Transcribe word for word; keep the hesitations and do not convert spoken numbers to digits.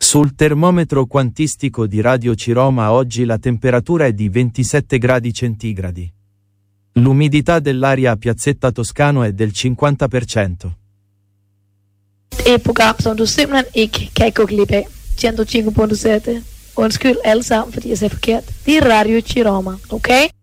Sul termometro quantistico di Radio Ciroma oggi la temperatura è di ventisette gradi centigradi. L'umidità dell'aria a Piazzetta Toscano è del cinquanta per cento. Et program, som du simpelthen ikke kan gå glip af. centocinque punto sette. Undskyld alle sammen, fordi jeg sagde forkert. Det er Radio Ciroma, okay?